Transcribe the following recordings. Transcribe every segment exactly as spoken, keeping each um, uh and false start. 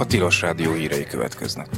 A Tilos Rádió hírei következnek.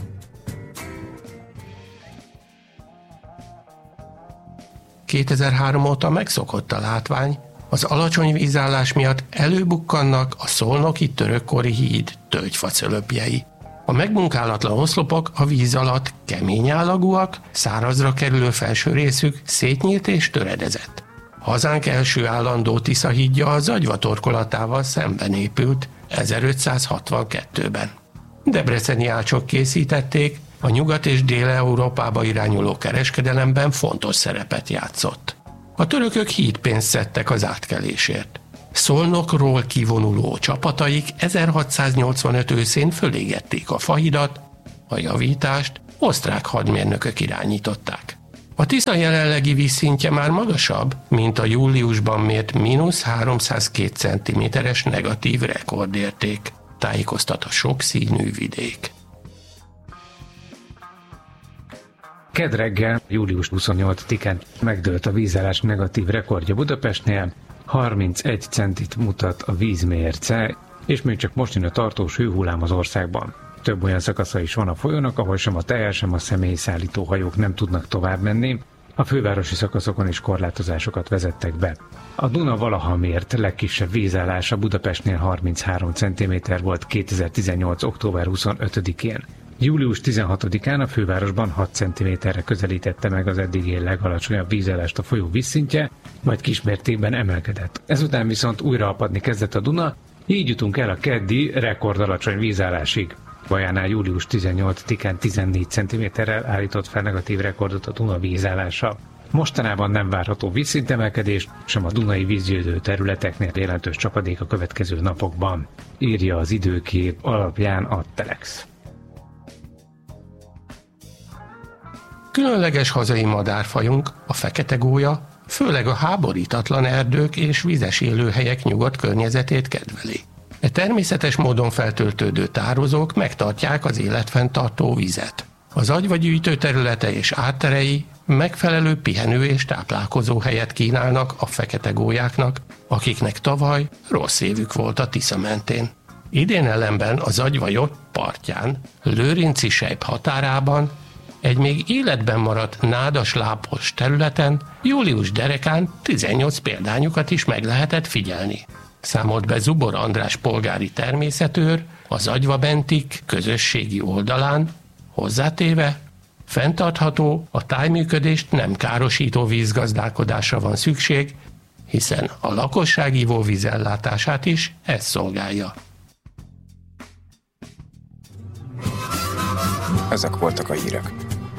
kétezer-három óta megszokott a látvány, az alacsony vízállás miatt előbukkannak a szolnoki törökkori híd tölgyfacölöpjei. A megmunkálatlan oszlopok a víz alatt kemény állagúak, szárazra kerülő felső részük szétnyílt és töredezett. Hazánk első állandó Tisza hídja a Zagyva torkolatával szemben épült ezerötszázhatvankettőben. Debreceni ácsok készítették, a Nyugat- és Dél-Európába irányuló kereskedelemben fontos szerepet játszott. A törökök hídpénzt szedtek az átkelésért. Szolnokról kivonuló csapataik ezerhatszáznyolcvanöt őszén fölégették a fahidat, a javítást osztrák hadmérnökök irányították. A Tisza jelenlegi vízszintje már magasabb, mint a júliusban mért mínusz háromszázkettő centiméteres negatív rekordérték, tájékoztat a sokszínű vidék. Kedd reggel, július huszonnyolcadikán megdőlt a vízállás negatív rekordja Budapestnél, harmincegy centit mutat a vízmérce, és még csak most jön a tartós hőhullám az országban. Több olyan szakasza is van a folyónak, ahol sem a teher, sem a személyszállító hajók nem tudnak tovább menni. A fővárosi szakaszokon is korlátozásokat vezettek be. A Duna valaha mért legkisebb vízállása Budapestnél harminchárom centiméter volt kétezer-tizennyolc. október huszonötödikén. július tizenhatodikán a fővárosban hat centiméterre közelítette meg az eddigi legalacsonyabb vízállást a folyó vízszintje, majd kismértékben emelkedett. Ezután viszont újra apadni kezdett a Duna, így jutunk el a keddi rekordalacsony vízállásig. Bajánál július tizennyolcadikán tizennégy centiméterrel állított fel negatív rekordot a Duna vízállása. Mostanában nem várható vízszintemelkedés, sem a dunai vízgyűjtő területeknél jelentős csapadék a következő napokban, írja az időkép alapján a Telex. Különleges hazai madárfajunk, a fekete gólya, főleg a háborítatlan erdők és vizes élőhelyek nyugodt környezetét kedveli. E természetes módon feltöltődő tározók megtartják az életfenntartó vizet. Az agyva gyűjtő területe és átterei megfelelő pihenő és táplálkozó helyet kínálnak a fekete gólyáknak, akiknek tavaly rossz évük volt a Tisza mentén. Idén ellenben az agyva jobb partján, Lőrinci sejp határában, egy még életben maradt nádas lápos területen július derekán tizennyolc példányukat is meg lehetett figyelni. Számolt be Zubor András polgári természetőr az Agyvabentik közösségi oldalán, hozzátéve, fenntartható, a tájműködést nem károsító vízgazdálkodásra van szükség, hiszen a lakosság ivóvízellátását is ez szolgálja. Ezek voltak a hírek.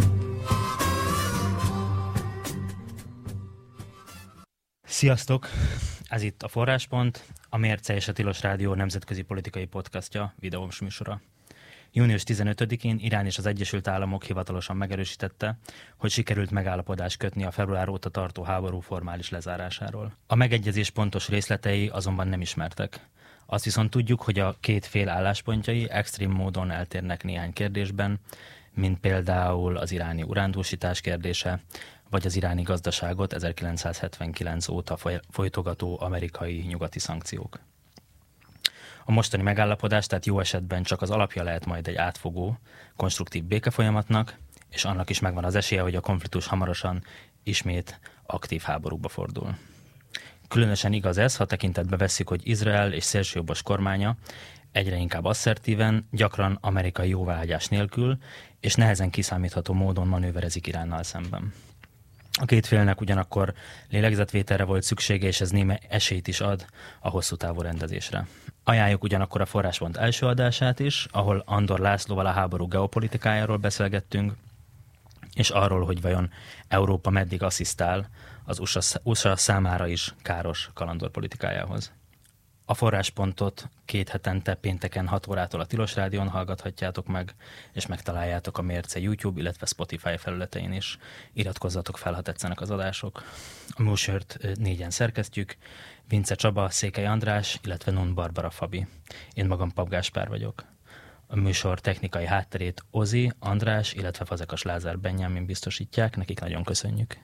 Sziasztok! Ez itt a Forráspont, a Mérce és a Tilos Rádió nemzetközi politikai podcastja, videós műsora. június tizenötödikén Irán és az Egyesült Államok hivatalosan megerősítette, hogy sikerült megállapodást kötni a február óta tartó háború formális lezárásáról. A megegyezés pontos részletei azonban nem ismertek. Azt viszont tudjuk, hogy a két fél álláspontjai extrém módon eltérnek néhány kérdésben, mint például az iráni urándúsítás kérdése, vagy az iráni gazdaságot ezerkilencszázhetvenkilenc óta folytogató amerikai nyugati szankciók. A mostani megállapodás tehát jó esetben csak az alapja lehet majd egy átfogó, konstruktív békefolyamatnak, és annak is megvan az esélye, hogy a konfliktus hamarosan ismét aktív háborúba fordul. Különösen igaz ez, ha tekintetbe vesszük, hogy Izrael és szélsőjobbos kormánya egyre inkább asszertíven, gyakran amerikai jóváhagyás nélkül, és nehezen kiszámítható módon manőverezik Iránnal szemben. A két félnek ugyanakkor lélegzetvételre volt szüksége, és ez néme esélyt is ad a hosszú távú rendezésre. Ajánljuk ugyanakkor a Forráspont első adását is, ahol Andor Lászlóval a háború geopolitikájáról beszélgettünk, és arról, hogy vajon Európa meddig asszisztál az u es á számára is káros kalandorpolitikájához. A Forráspontot két hetente pénteken hat órától a Tilos Rádión hallgathatjátok meg, és megtaláljátok a Mérce YouTube, illetve Spotify felületein is. Iratkozzatok fel, ha tetszenek az adások. A műsort négyen szerkesztjük, Vince Csaba, Székely András, illetve Nun Barbara Fabi. Én magam Pap Gáspár vagyok. A műsor technikai hátterét Ozi, András, illetve Fazekas Lázár Benyámin biztosítják, nekik nagyon köszönjük.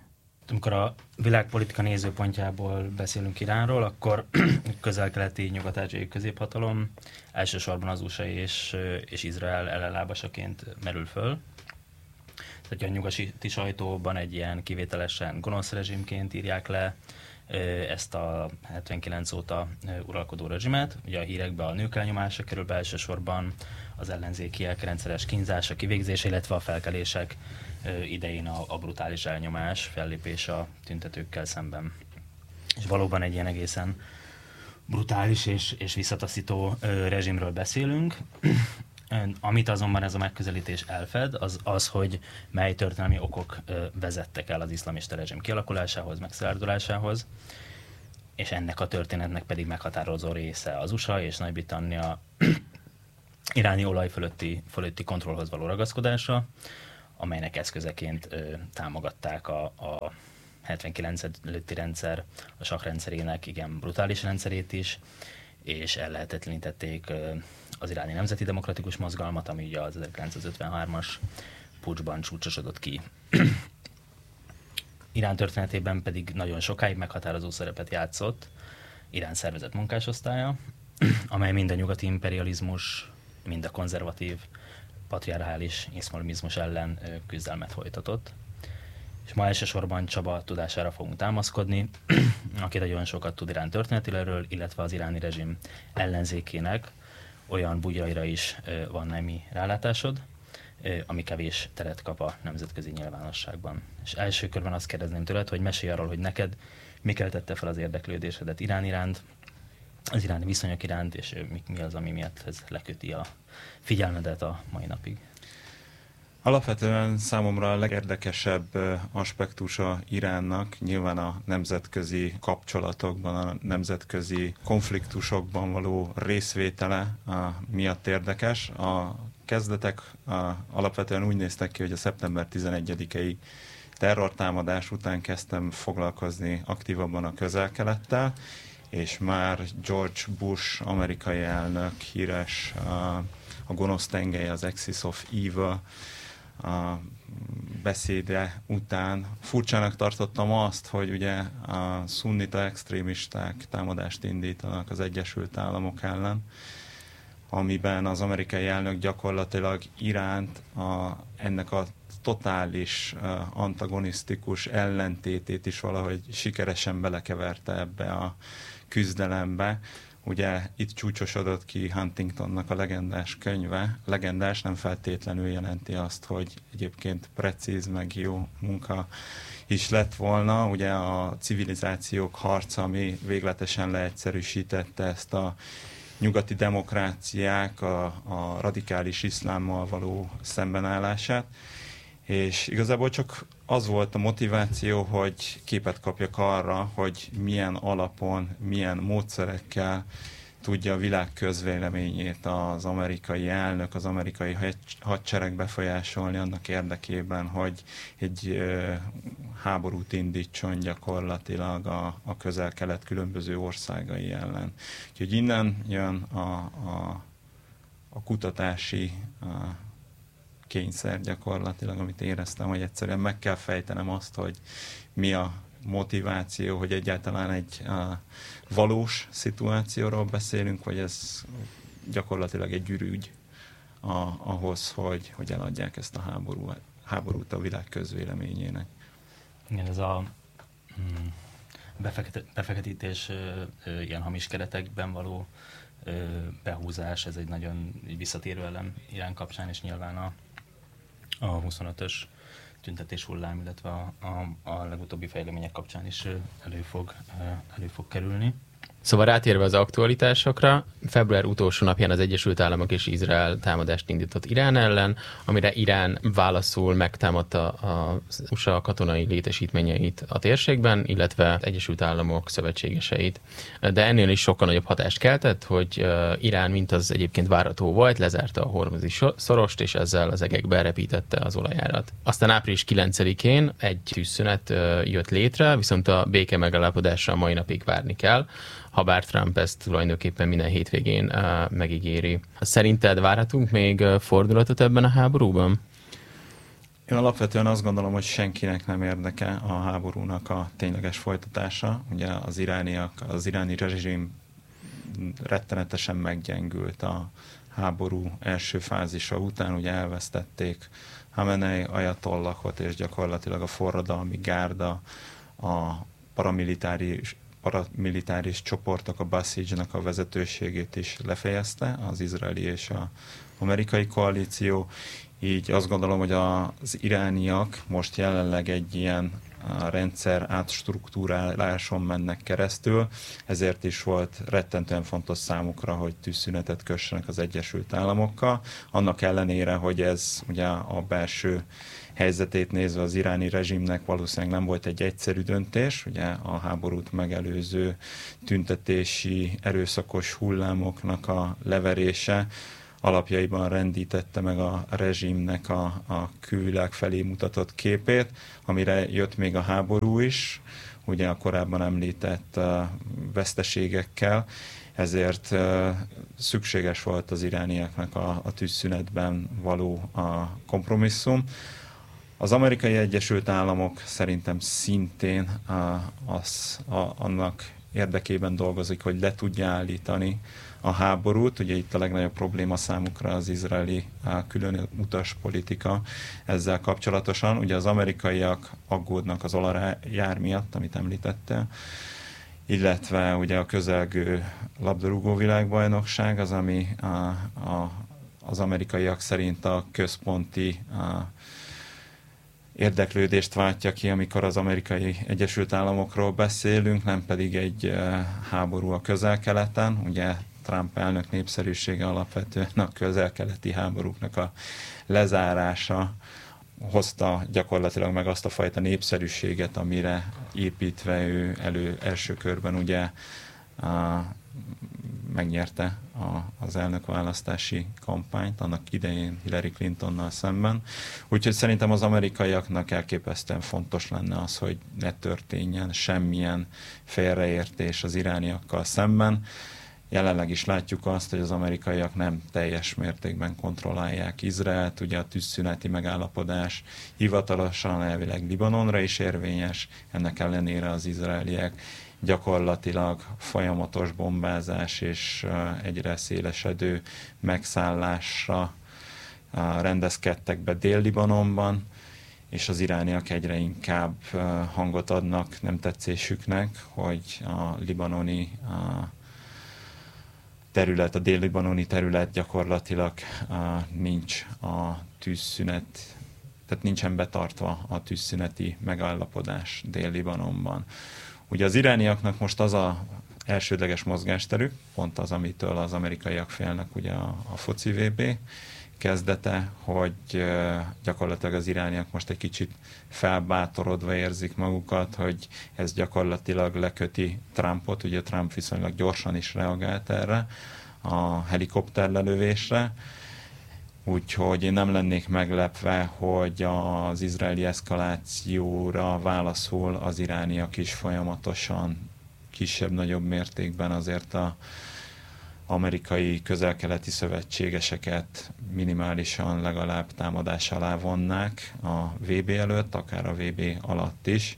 Amikor a világpolitika nézőpontjából beszélünk Iránról, akkor közel-keleti nyugat-ázsiai középhatalom elsősorban az u es á és, és Izrael ellenlábasaként merül föl. Tehát a nyugati sajtóban egy ilyen kivételesen gonosz rezsimként írják le ezt a hetvenkilenc óta uralkodó rezsimet. Ugye a hírekben a nők elnyomása kerül be elsősorban, az ellenzékiek rendszeres kínzása, kivégzése, illetve a felkelések idején a, a brutális elnyomás, fellépés a tüntetőkkel szemben. És valóban egy ilyen egészen brutális és, és visszataszító ö, rezsimről beszélünk. Amit azonban ez a megközelítés elfed, az az, hogy mely történelmi okok ö, vezettek el az iszlamista rezsim kialakulásához, megszilárdulásához, és ennek a történetnek pedig meghatározó része az u es á és Nagy-Britannia iráni olaj fölötti, fölötti kontrollhoz való ragaszkodása, amelynek eszközeként ö, támogatták a, a hetvenkilenc előtti rendszer, a sah rendszerének igen brutális rendszerét is, és ellehetetlenítették ö, az iráni nemzeti demokratikus mozgalmat, ami ugye az ezerkilencszázötvenhármas puccsban csúcsosodott ki. Irán történetében pedig nagyon sokáig meghatározó szerepet játszott Irán szervezett munkásosztálya, amely mind a nyugati imperializmus, mind a konzervatív, patriarchális iszlamizmus ellen küzdelmet folytatott. És ma elsősorban Csaba tudására fogunk támaszkodni, aki nagyon sokat tud Irán történetiről, illetve az iráni rezsim ellenzékének olyan bugyraira is van némi rálátásod, ami kevés teret kap a nemzetközi nyilvánosságban. És első körben azt kérdezném tőled, hogy mesélj arról, hogy neked mi keltette fel az érdeklődésedet Irán iránt, az iráni viszonyok iránt, és mi, mi az, ami miatt ez leköti a figyelmedet a mai napig. Alapvetően számomra a legérdekesebb aspektusa Iránnak nyilván a nemzetközi kapcsolatokban, a nemzetközi konfliktusokban való részvétele miatt érdekes. A kezdetek alapvetően úgy néztek ki, hogy a szeptember tizenegyedikei terrortámadás után kezdtem foglalkozni aktívabban a Közel-Kelettel, és már George Bush amerikai elnök híres a, a gonosz tengely, az Axis of Evil a beszéde után furcsának tartottam azt, hogy ugye a szunnita extrémisták támadást indítanak az Egyesült Államok ellen, amiben az amerikai elnök gyakorlatilag Iránt a, ennek a totális uh, antagonisztikus ellentétét is valahogy sikeresen belekeverte ebbe a küzdelembe. Ugye itt csúcsosodott ki Huntingtonnak a legendás könyve. Legendás nem feltétlenül jelenti azt, hogy egyébként precíz, meg jó munka is lett volna. Ugye a civilizációk harca, ami végletesen leegyszerűsítette ezt a nyugati demokráciák, a, a radikális iszlámmal való szembenállását. És igazából csak az volt a motiváció, hogy képet kapjak arra, hogy milyen alapon, milyen módszerekkel tudja a világ közvéleményét az amerikai elnök, az amerikai hadsereg befolyásolni annak érdekében, hogy egy ö, háborút indítson gyakorlatilag a, a Közel-Kelet különböző országai ellen. Úgyhogy innen jön a, a, a kutatási a, kényszer gyakorlatilag, amit éreztem, hogy egyszerűen meg kell fejtenem azt, hogy mi a motiváció, hogy egyáltalán egy a, valós szituációról beszélünk, vagy ez gyakorlatilag egy ürügy a, ahhoz, hogy, hogy eladják ezt a háború, háborút a világ közvéleményének. Igen, ez a hmm, befeket, befeketítés ilyen hamis keretekben való behúzás, ez egy nagyon visszatérő elem Irán kapcsán, és nyilván a, a huszonötös tüntetés hullám, illetve a, a, a legutóbbi fejlemények kapcsán is elő fog, elő fog kerülni. Szóval rátérve az aktualitásokra, február utolsó napján az Egyesült Államok és Izrael támadást indított Irán ellen, amire Irán válaszul megtámadta az u es á katonai létesítményeit a térségben, illetve az Egyesült Államok szövetségeseit. De ennél is sokkal nagyobb hatást keltett, hogy Irán, mint az egyébként várható volt, lezárta a hormuzi szorost, és ezzel az egekbe repítette az olajárat. Aztán április kilencedikén egy tűzszünet jött létre, viszont a béke megállapodásra a mai napig várni kell, habár Trump ezt tulajdonképpen minden hétvégén uh, megígéri. Szerinted várhatunk még uh, fordulatot ebben a háborúban? Én alapvetően azt gondolom, hogy senkinek nem érdeke a háborúnak a tényleges folytatása. Ugye az irániak, az iráni rezsim rettenetesen meggyengült a háború első fázisa után, ugye elvesztették Hamenei ajatollahot, és gyakorlatilag a forradalmi gárda, a paramilitáris, paramilitáris csoportok, a Basij-nak a vezetőségét is lefejezte, az izraeli és az amerikai koalíció. Így azt gondolom, hogy az irániak most jelenleg egy ilyen rendszer átstruktúráláson mennek keresztül, ezért is volt rettentően fontos számukra, hogy tűzszünetet kössenek az Egyesült Államokkal. Annak ellenére, hogy ez ugye a belső helyzetét nézve az iráni rezsimnek valószínűleg nem volt egy egyszerű döntés, ugye a háborút megelőző tüntetési, erőszakos hullámoknak a leverése alapjaiban rendítette meg a rezsimnek a, a külvilág felé mutatott képét, amire jött még a háború is, ugye a korábban említett uh, veszteségekkel, ezért uh, szükséges volt az irániaknak a, a tűzszünetben való a kompromisszum. Az Amerikai Egyesült Államok szerintem szintén uh, az, a, annak érdekében dolgozik, hogy le tudja állítani a háborút. Ugye itt a legnagyobb probléma számukra az izraeli külön utas politika ezzel kapcsolatosan. Ugye az amerikaiak aggódnak az olajár miatt, amit említette, illetve ugye a közelgő labdarúgó világbajnokság az, ami a, a, az amerikaiak szerint a központi a, érdeklődést váltja ki, amikor az Amerikai Egyesült Államokról beszélünk, nem pedig egy háború a közel-keleten. Ugye Trump elnök népszerűsége alapvetően a közel-keleti háborúknak a lezárása hozta gyakorlatilag meg azt a fajta népszerűséget, amire építve ő elő első körben ugye a, megnyerte a, az elnökválasztási kampányt, annak idején Hillary Clintonnal szemben. Úgyhogy szerintem az amerikaiaknak elképesztően fontos lenne az, hogy ne történjen semmilyen félreértés az irániakkal szemben. Jelenleg is látjuk azt, hogy az amerikaiak nem teljes mértékben kontrollálják Izraelt, ugye a tűzszüneti megállapodás hivatalosan elvileg Libanonra is érvényes, ennek ellenére az izraeliek gyakorlatilag folyamatos bombázás és egyre szélesedő megszállásra rendezkedtek be Dél-Libanonban, és az irániak egyre inkább hangot adnak nem tetszésüknek, hogy a libanoni a terület, a dél-libanoni terület gyakorlatilag nincs a tűzszünet, tehát nincsen betartva a tűzszüneti megállapodás Dél-Libanonban. Ugye az irániaknak most az a elsődleges mozgásterük, pont az, amitől az amerikaiak félnek, ugye a, a foci vé bé kezdete, hogy gyakorlatilag az irániak most egy kicsit felbátorodva érzik magukat, hogy ez gyakorlatilag leköti Trumpot, ugye Trump viszonylag gyorsan is reagált erre a helikopterlelövésre, úgyhogy én nem lennék meglepve, hogy az izraeli eszkalációra válaszul az irániak is folyamatosan kisebb-nagyobb mértékben azért a amerikai közel-keleti szövetségeseket minimálisan legalább támadás alá vonnák a vé bé előtt, akár a vé bé alatt is,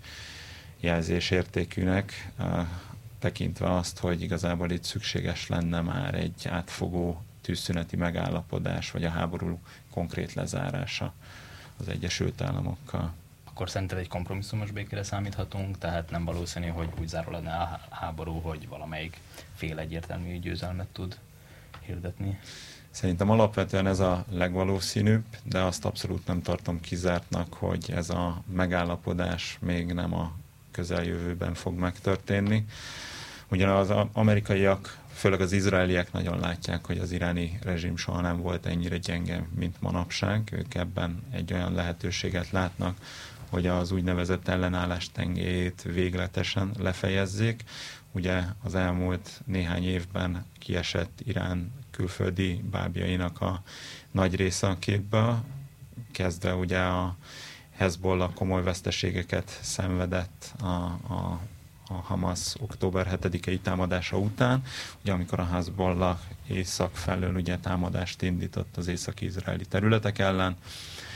jelzésértékűnek, tekintve azt, hogy igazából itt szükséges lenne már egy átfogó tűzszüneti megállapodás, vagy a háború konkrét lezárása az Egyesült Államokkal. Akkor szerinted egy kompromisszumos békére számíthatunk, tehát nem valószínű, hogy úgy zárul lenne a háború, hogy valamelyik fél egyértelmű győzelmet tud hirdetni? Szerintem alapvetően ez a legvalószínűbb, de azt abszolút nem tartom kizártnak, hogy ez a megállapodás még nem a közeljövőben fog megtörténni. Ugyan az amerikaiak, főleg az izraeliek nagyon látják, hogy az iráni rezsim soha nem volt ennyire gyenge, mint manapság. Ők ebben egy olyan lehetőséget látnak, hogy az úgynevezett ellenállás tengelyét végletesen lefejezzék. Ugye az elmúlt néhány évben kiesett Irán külföldi bábjainak a nagy része a képből, kezdve ugye a Hezbollah komoly veszteségeket szenvedett a, a, a Hamas október hetedikei támadása után, ugye amikor a Hezbollah észak felől ugye támadást indított az északi izraeli területek ellen.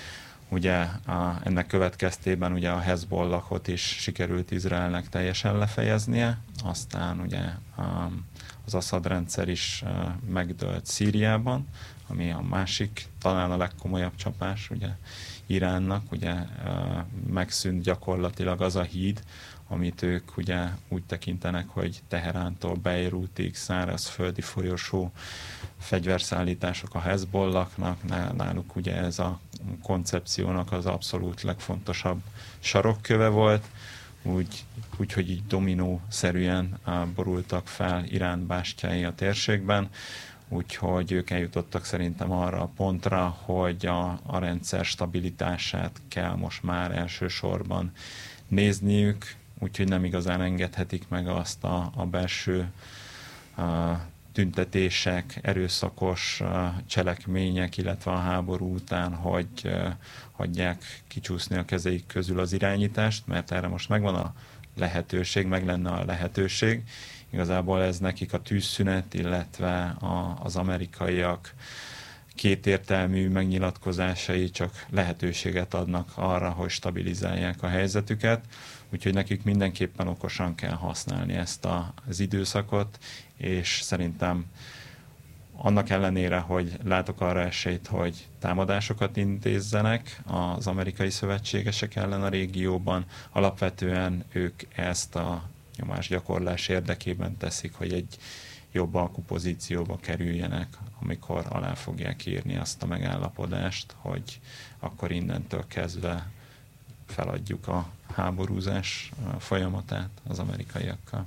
Ugye a, ennek következtében ugye a Hezbollahot is sikerült Izraelnek teljesen lefejeznie, aztán ugye a, az Assad rendszer is megdőlt Szíriában, ami a másik, talán a legkomolyabb csapás ugye Iránnak, ugye megszűnt gyakorlatilag az a híd, amit ők ugye úgy tekintenek, hogy Teherántól Beirutig szárazföldi folyosó fegyverszállítások a Hezbollahnak, náluk ugye ez a koncepciónak az abszolút legfontosabb sarokköve volt, úgy, úgy hogy így dominószerűen borultak fel Irán bástyái a térségben, úgyhogy ők eljutottak szerintem arra a pontra, hogy a, a rendszer stabilitását kell most már elsősorban nézniük, úgyhogy nem igazán engedhetik meg azt a, a belső a tüntetések, erőszakos cselekmények, illetve a háború után, hogy hagyják kicsúszni a kezeik közül az irányítást, mert erre most megvan a lehetőség, meg lenne a lehetőség. Igazából ez nekik a tűzszünet, illetve a, az amerikaiak kétértelmű megnyilatkozásai csak lehetőséget adnak arra, hogy stabilizálják a helyzetüket, úgyhogy nekik mindenképpen okosan kell használni ezt a, az időszakot, és szerintem annak ellenére, hogy látok arra esélyt, hogy támadásokat intézzenek az amerikai szövetségesek ellen a régióban, alapvetően ők ezt a nyomásgyakorlás érdekében teszik, hogy egy jobb alkupozícióba kerüljenek, amikor alá fogják írni azt a megállapodást, hogy akkor innentől kezdve feladjuk a háborúzás folyamatát az amerikaiakkal.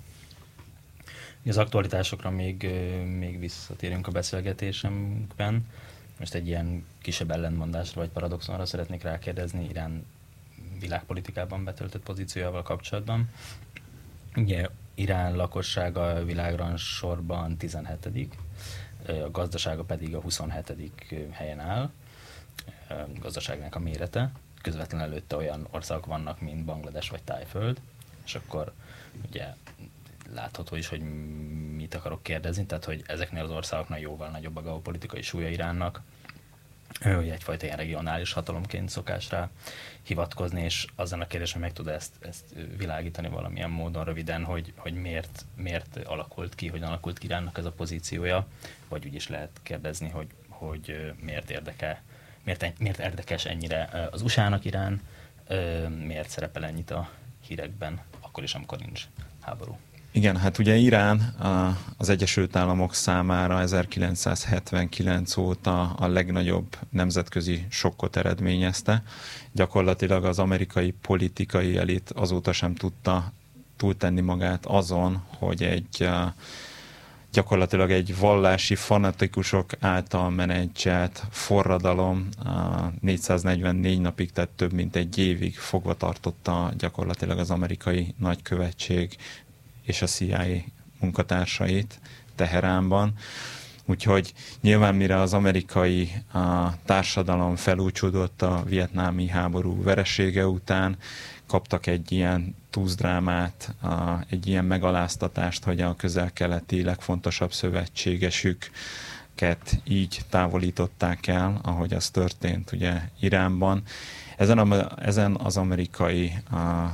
Az aktualitásokra még, még visszatérünk a beszélgetésünkben. Most egy ilyen kisebb ellentmondásra vagy paradoxonra szeretnék rákérdezni Irán világpolitikában betöltött pozíciójával kapcsolatban. Ugye Irán lakossága világrangsorban tizenhetedik, a gazdasága pedig a huszonhetedik helyen áll, a gazdaságnak a mérete. Közvetlenül előtte olyan országok vannak, mint Banglades vagy Tájföld, és akkor ugye látható is, hogy mit akarok kérdezni, tehát hogy ezeknél az országoknál jóval nagyobb a geopolitikai súlya Iránnak, hogy egyfajta ilyen regionális hatalomként szokás rá hivatkozni, és azon a kérdés, hogy meg tud ezt, ezt világítani valamilyen módon röviden, hogy, hogy miért, miért alakult ki, hogyan alakult ki Iránnak ez a pozíciója, vagy úgy is lehet kérdezni, hogy, hogy miért érdekel, miért, miért érdekes ennyire az u es á-nak Irán, miért szerepel ennyit a hírekben, akkor is, amikor nincs háború. Igen, hát ugye Irán az Egyesült Államok számára ezerkilencszázhetvenkilenc óta a legnagyobb nemzetközi sokkot eredményezte. Gyakorlatilag az amerikai politikai elit azóta sem tudta túltenni magát azon, hogy egy gyakorlatilag egy vallási fanatikusok által menedzselt forradalom négyszáznegyvennégy napig, tehát több mint egy évig fogva tartotta gyakorlatilag az amerikai nagykövetség és a cé i á munkatársait Teheránban. Úgyhogy nyilván mire az amerikai a társadalom felúcsúdott a vietnámi háború veresége után, kaptak egy ilyen túszdrámát, egy ilyen megaláztatást, hogy a közel-keleti legfontosabb szövetségesüket így távolították el, ahogy az történt ugye Iránban. Ezen, a, ezen az amerikai a,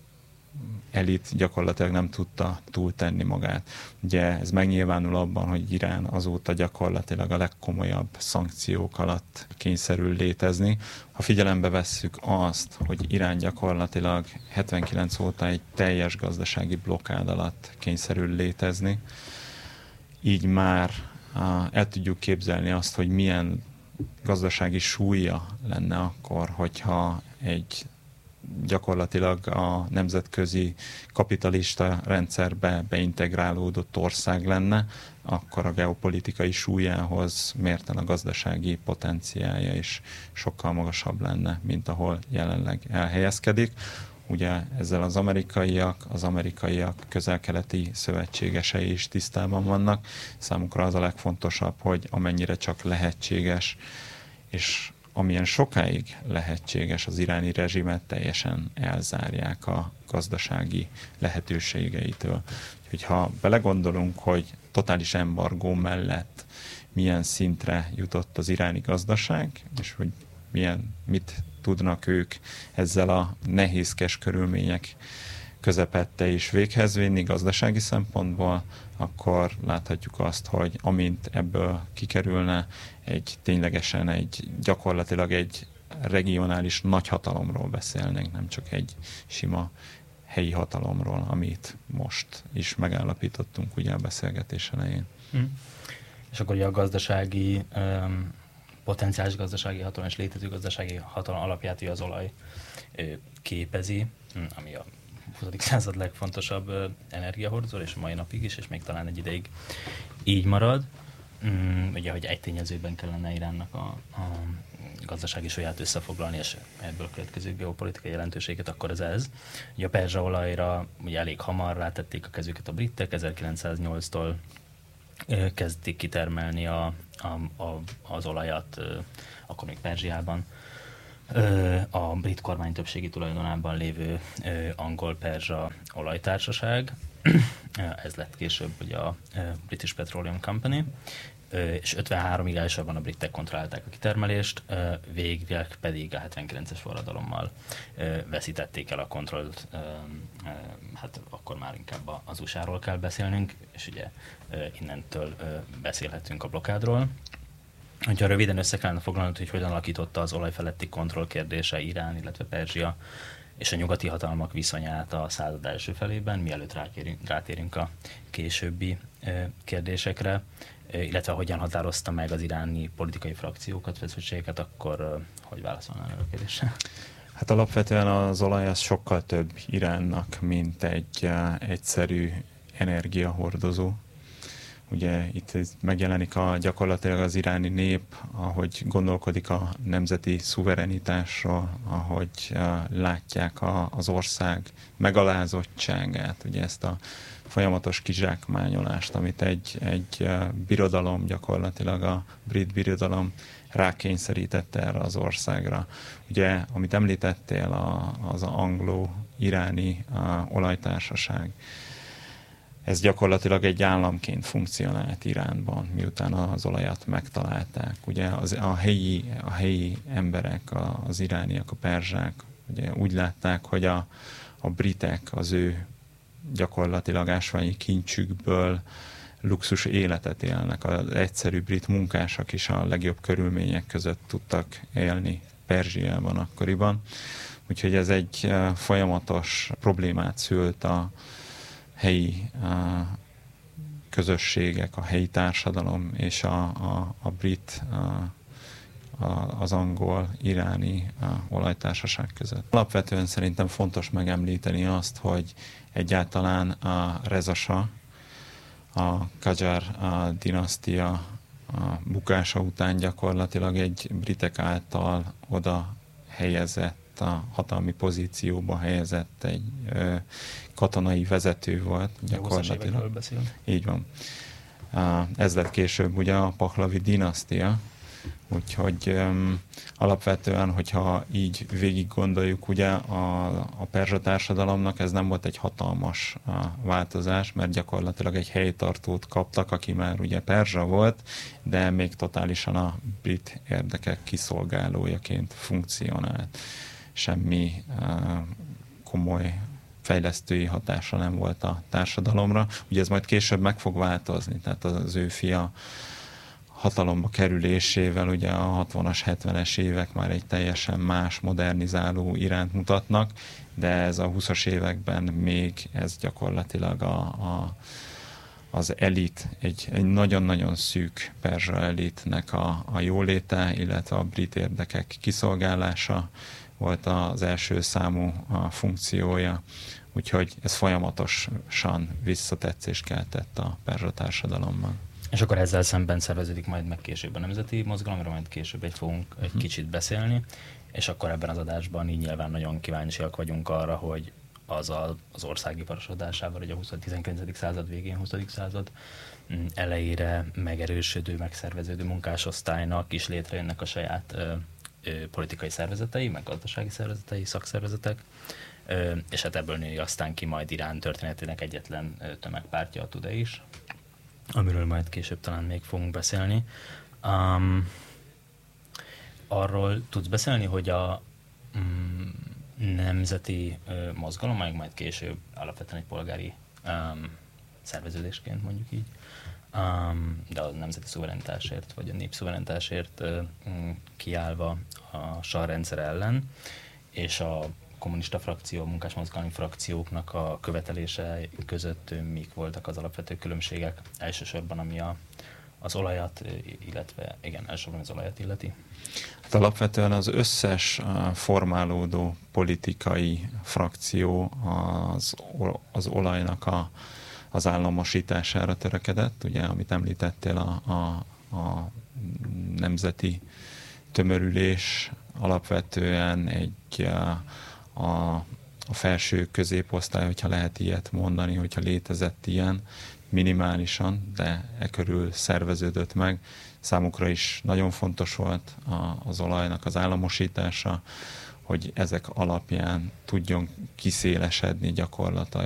elit gyakorlatilag nem tudta túltenni magát. Ugye ez megnyilvánul abban, hogy Irán azóta gyakorlatilag a legkomolyabb szankciók alatt kényszerül létezni. Ha figyelembe vesszük azt, hogy Irán gyakorlatilag hetvenkilenc óta egy teljes gazdasági blokkád alatt kényszerül létezni, így már el tudjuk képzelni azt, hogy milyen gazdasági súlya lenne akkor, hogyha egy gyakorlatilag a nemzetközi kapitalista rendszerbe beintegrálódott ország lenne, akkor a geopolitikai súlyához mérten a gazdasági potenciálja is sokkal magasabb lenne, mint ahol jelenleg elhelyezkedik. Ugye ezzel az amerikaiak, az amerikaiak közel-keleti szövetségesei is tisztában vannak. Számukra az a legfontosabb, hogy amennyire csak lehetséges, és amilyen sokáig lehetséges, az iráni rezsimet teljesen elzárják a gazdasági lehetőségeitől. Úgyhogy ha belegondolunk, hogy totális embargó mellett milyen szintre jutott az iráni gazdaság, és hogy milyen, mit tudnak ők ezzel a nehézkes körülmények közepette is véghez vinni gazdasági szempontból, akkor láthatjuk azt, hogy amint ebből kikerülne, egy ténylegesen egy gyakorlatilag egy regionális nagyhatalomról beszélnénk, nem csak egy sima helyi hatalomról, amit most is megállapítottunk ugye a beszélgetés elején. Mm. És akkor ugye a gazdasági, um, potenciális gazdasági hatalom és létező gazdasági hatalom alapját az olaj ö, képezi, ami a huszadik század legfontosabb ö, energiahordozó, és a mai napig is, és még talán egy ideig így marad. Mm, ugye, hogy egy tényezőben kellene Iránnak a, a gazdasági súlyát összefoglalni, és ebből következő geopolitikai jelentőséget, akkor ez ez. Ugye a perzsaolajra ugye elég hamar rátették a kezüket a britek, ezerkilencszáznyolctól ö, kezdték kitermelni a, a, a, az olajat, ö, akkor még Perzsiában, ö, a brit kormány többségi tulajdonában lévő ö, angol-perzsa olajtársaság. Ez lett később ugye a British Petroleum Company, és ötvenháromig elsősorban a britek kontrollálták a kitermelést, végre pedig a hetvenkilences forradalommal veszítették el a kontrollt, hát akkor már inkább az u es á-ról kell beszélnünk, és ugye innentől beszélhetünk a blokkádról. Ha röviden össze kellene foglalnod, hogy hogyan alakította az olaj feletti kontroll kérdése Irán, illetve Perzsia és a nyugati hatalmak viszonyát a század első felében, mielőtt rátérünk, rátérünk a későbbi kérdésekre, illetve hogyan határozta meg az iráni politikai frakciókat, feszültségeket, akkor hogy válaszolnál erre a kérdésre? Hát alapvetően az olaj az sokkal több Iránnak, mint egy uh, egyszerű energiahordozó. Ugye itt megjelenik a, gyakorlatilag az iráni nép, ahogy gondolkodik a nemzeti szuverenitásról, ahogy uh, látják a, az ország megalázottságát, ugye ezt a folyamatos kizsákmányolást, amit egy, egy uh, birodalom, gyakorlatilag a brit birodalom rákényszerítette erre az országra. Ugye, amit említettél, a, az anglo-iráni uh, olajtársaság, ez gyakorlatilag egy államként funkcionált Iránban, miután az olajat megtalálták. Ugye az, a, helyi, a helyi emberek, a, az irániak, a perzsák ugye úgy látták, hogy a, a britek az ő gyakorlatilag ásványi kincsükből luxus életet élnek. Az egyszerű brit munkások is a legjobb körülmények között tudtak élni Perzsiában akkoriban. Úgyhogy ez egy folyamatos problémát szült a helyi a közösségek, a helyi társadalom és a, a, a brit, a, a, az angol, iráni a olajtársaság között. Alapvetően szerintem fontos megemlíteni azt, hogy egyáltalán a Reza Shah, a Qajar a dinasztia a bukása után gyakorlatilag egy britek által oda helyezett, a hatalmi pozícióba helyezett egy ö, katonai vezető volt gyakorlatilag. Így van. Ez lett később ugye a Pahlavi dinasztia, úgyhogy um, alapvetően, hogyha így végig gondoljuk, ugye a, a perzsa társadalomnak ez nem volt egy hatalmas uh, változás, mert gyakorlatilag egy helytartót kaptak, aki már ugye perzsa volt, de még totálisan a brit érdekek kiszolgálójaként funkcionált. Semmi uh, komoly fejlesztői hatása nem volt a társadalomra. Ugye ez majd később meg fog változni, tehát az ő fia hatalomba kerülésével ugye a hatvanas, hetvenes évek már egy teljesen más, modernizáló iránt mutatnak, de ez a huszas években még ez gyakorlatilag a, a, az elit, egy, egy nagyon-nagyon szűk perzsa elitnek a, a jóléte, illetve a brit érdekek kiszolgálása volt az első számú a funkciója, úgyhogy ez folyamatosan visszatetszést keltett a perzsa társadalomban. És akkor ezzel szemben szerveződik majd meg később a nemzeti mozgalomra, majd később egy fogunk egy hmm. kicsit beszélni, és akkor ebben az adásban így nyilván nagyon kíváncsiak vagyunk arra, hogy az a, az ország iparosodásával, hogy a huszadik-tizenkilencedik század végén, huszadik század elejére megerősödő, megszerveződő munkásosztálynak is létrejönnek a saját ö, ö, politikai szervezetei, meg gazdasági szervezetei, szakszervezetek, ö, és hát ebből női aztán ki majd Irán történetének egyetlen ö, tömegpártja, a Tudeh is, amiről majd később talán még fogunk beszélni. Um, arról tudsz beszélni, hogy a, mm, nemzeti ö, mozgalom, meg majd később alapvetően egy polgári um, szerveződésként, mondjuk így. Um, de a nemzeti szuverenitásért, vagy a népszuverenitásért uh, kiállva a sarrendszer ellen, és a kommunista frakció, a munkásmozgalmi frakcióknak a követelése között mik voltak az alapvető különbségek, elsősorban ami a, az olajat, illetve igen, elsősorban az olajat illeti. Hát alapvetően az összes formálódó politikai frakció az, az olajnak a az államosítására törekedett, ugye, amit említettél, a, a, a nemzeti tömörülés alapvetően egy a, a felső középosztály, hogyha lehet ilyet mondani, hogyha létezett ilyen, minimálisan, de e körül szerveződött meg. Számukra is nagyon fontos volt a, az olajnak az államosítása, hogy ezek alapján tudjon kiszélesedni gyakorlatilag